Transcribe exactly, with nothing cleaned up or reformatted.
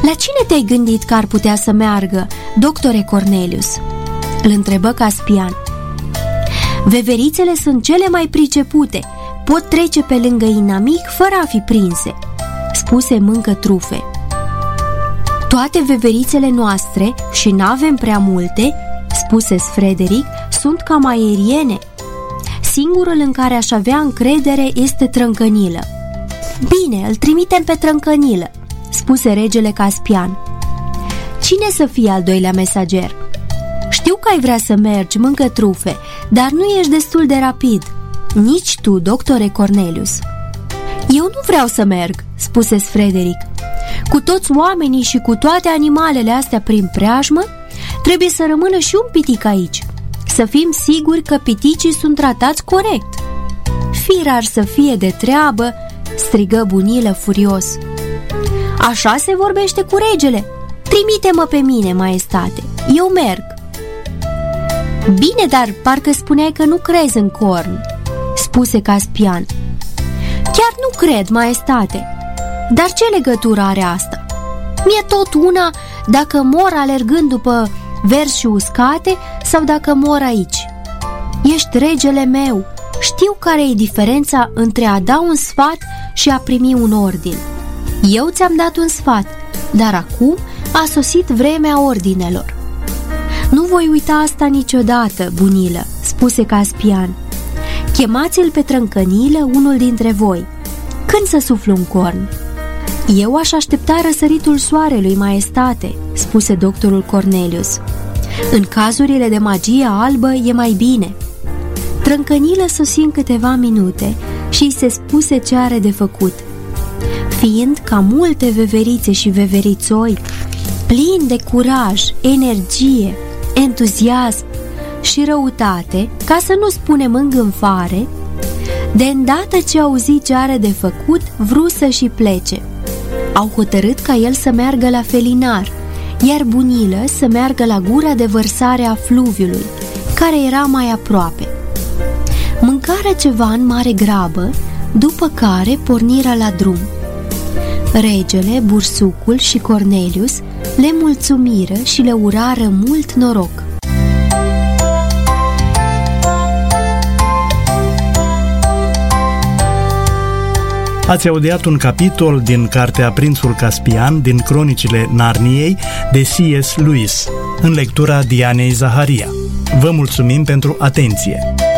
La cine te-ai gândit că ar putea să meargă, doctore Cornelius?" îl întrebă Caspian. Veverițele sunt cele mai pricepute, pot trece pe lângă inamic fără a fi prinse," spuse Mâncă Trufe. Toate veverițele noastre, și n-avem prea multe," spuse Frederic, sunt cam aeriene. Singurul în care aș avea încredere este Trâncănilă." Bine, îl trimitem pe Trâncănilă," spuse regele Caspian. Cine să fie al doilea mesager?" Știu că ai vrea să mergi, Mâncă Trufe, dar nu ești destul de rapid. Nici tu, doctore Cornelius." Eu nu vreau să merg," spuse Frederic. Cu toți oamenii și cu toate animalele astea prin preajmă, trebuie să rămână și un pitic aici. Să fim siguri că piticii sunt tratați corect." Firar să fie de treabă," strigă Bunilă furios. Așa se vorbește cu regele. Trimite-mă pe mine, maestate. Eu merg." Bine, dar parcă spuneai că nu crezi în corn," spuse Caspian. Chiar nu cred, maestate. Dar ce legătură are asta? Mi-e tot una dacă mor alergând după verzi și uscate sau dacă mor aici. Ești regele meu. Știu care e diferența între a da un sfat și a primi un ordin. Eu ți-am dat un sfat, dar acum a sosit vremea ordinelor." Nu voi uita asta niciodată, Bunilă," spuse Caspian. Chemați-l pe Trâncănilă, unul dintre voi. Când să suflu un corn?" Eu aș aștepta răsăritul soarelui, maestate," spuse doctorul Cornelius. În cazurile de magie albă e mai bine." Trâncănilă sosi în câteva minute și îi se spuse ce are de făcut. Fiind ca multe veverițe și veverițoi, plin de curaj, energie, entuziasm și răutate, ca să nu spunem îngânfare, de îndată ce auzi ce are de făcut, vru să și plece. Au hotărât ca el să meargă la Felinar, iar Bunilă să meargă la gura de vărsare a fluviului, care era mai aproape. Mâncară ceva în mare grabă, după care porniră la drum. Regele, Bursucul și Cornelius le mulțumiră și le urară mult noroc. Ați audiat un capitol din cartea Prințul Caspian din Cronicile Narniei de C S Lewis, în lectura Dianei Zaharia. Vă mulțumim pentru atenție!